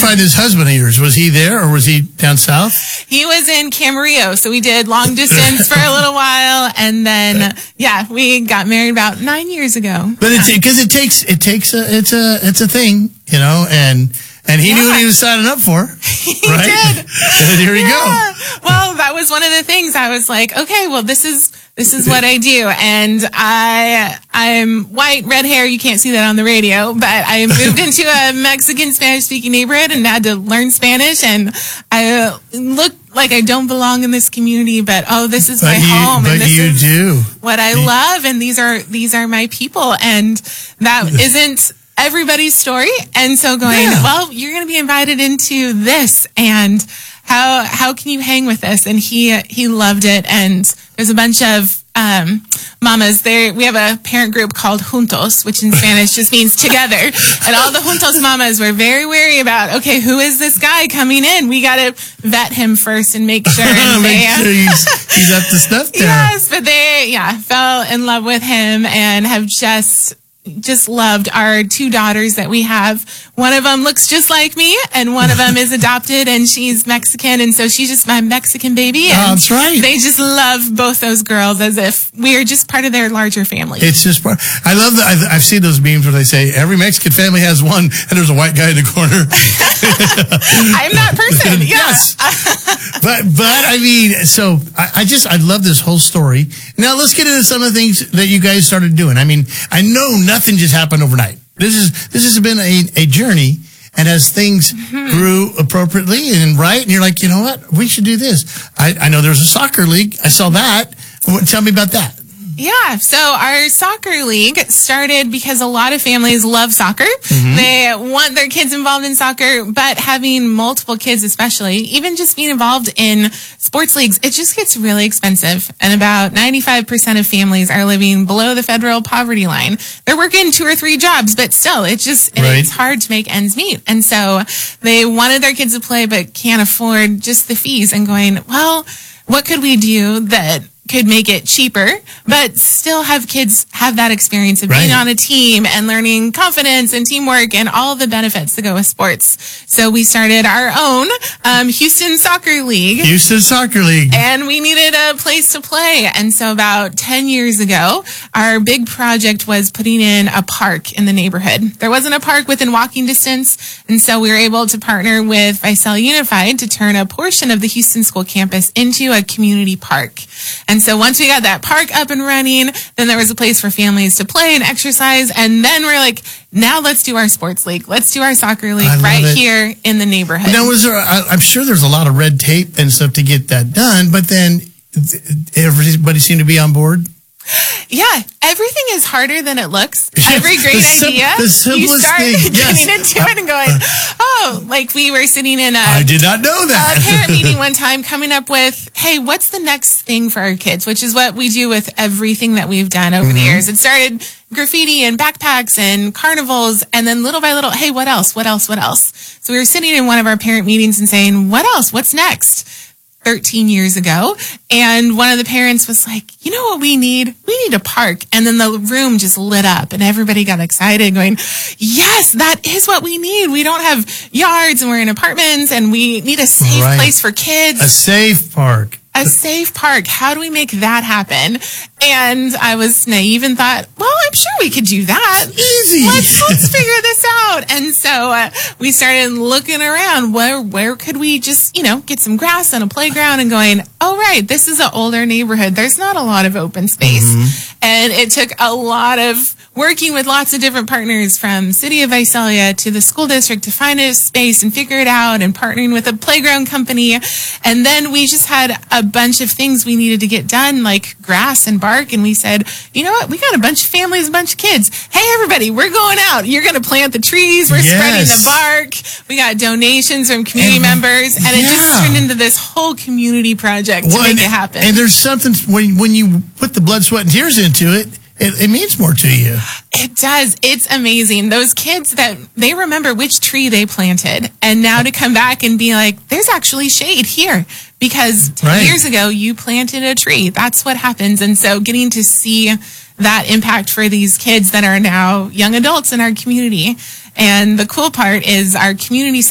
find this husband of yours? Was he there or was he down south? He was in Camarillo, so we did long distance for a little while, and then we got married about 9 years ago. But it's a thing, you know, and he knew what he was signing up for. He right? did. And here we go. Well, that was one of the things. I was like, okay, well, this is what I do. And I'm white, red hair. You can't see that on the radio, but I moved into a Mexican Spanish speaking neighborhood and had to learn Spanish. And I look like I don't belong in this community, but this is my home. But and this you is do what I love. And these are my people. And that isn't everybody's story. And so well, you're going to be invited into this, and how can you hang with this? And he loved it. And there's a bunch of mamas there. We have a parent group called Juntos, which in Spanish just means together. And all the Juntos mamas were very wary about, okay, who is this guy coming in? We got to vet him first and make sure. Make sure he's up to stuff there. Yes, but they fell in love with him and have just loved our two daughters that we have. One of them looks just like me, and one of them is adopted, and she's Mexican, and so she's just my Mexican baby. And that's right. They just love both those girls as if we are just part of their larger family. It's just part. I love that. I've seen those memes where they say every Mexican family has one, and there's a white guy in the corner. I'm that person. Yes. But I mean, so I love this whole story. Now let's get into some of the things that you guys started doing. I mean, I know nothing just happened overnight. This has been a journey, and as things grew appropriately and right, and you're like, you know what, we should do this. I know there's a soccer league. I saw that. Tell me about that. Yeah, so our soccer league started because a lot of families love soccer. They want their kids involved in soccer, but having multiple kids especially, even just being involved in sports leagues, it just gets really expensive. And about 95% of families are living below the federal poverty line. They're working 2 or 3 jobs, but still, it's hard to make ends meet. And so they wanted their kids to play, but can't afford just the fees, and going, well, what could we do that could make it cheaper, but still have kids have that experience of being on a team and learning confidence and teamwork and all the benefits that go with sports. So we started our own Houston Soccer League. Houston Soccer League. And we needed a place to play. And so about 10 years ago, our big project was putting in a park in the neighborhood. There wasn't a park within walking distance, and so we were able to partner with Visalia Unified to turn a portion of the Houston School campus into a community park. And so once we got that park up and running, then there was a place for families to play and exercise. And then we're like, now let's do our sports league. Let's do our soccer league here in the neighborhood. Now, I'm sure there's a lot of red tape and stuff to get that done, but then everybody seemed to be on board. Yeah, everything is harder than it looks. Every great idea, the simplest you start thing. getting into it and going, like we were sitting in I did not know that. A parent meeting one time coming up with, hey, what's the next thing for our kids? Which is what we do with everything that we've done over the years. It started graffiti and backpacks and carnivals, and then little by little, hey, what else? What else? What else? So we were sitting in one of our parent meetings and saying, what else? What's next? 13 years ago. And one of the parents was like, you know what we need? We need a park. And then the room just lit up and everybody got excited going, yes, that is what we need. We don't have yards and we're in apartments and we need a safe place for kids. A safe park. A safe park. How do we make that happen? And I was naive and thought, well, I'm sure we could do that. Easy. Let's figure this out. And so we started looking around. Where could we just, get some grass and a playground, and going, oh, right, this is an older neighborhood. There's not a lot of open space. And it took a lot of working with lots of different partners, from City of Visalia to the school district, to find a space and figure it out, and partnering with a playground company. And then we just had a bunch of things we needed to get done, like grass and bark. And we said, you know what? We got a bunch of families, a bunch of kids. Hey, everybody, we're going out. You're going to plant the trees. We're spreading the bark. We got donations from community members. And it just turned into this whole community project to make it happen. And there's something, when you put the blood, sweat, and tears into it, it means more to you. It does. It's amazing. Those kids, that they remember which tree they planted. And now to come back and be like, there's actually shade here because 10 years ago you planted a tree. That's what happens. And so getting to see that impact for these kids that are now young adults in our community. And the cool part is our community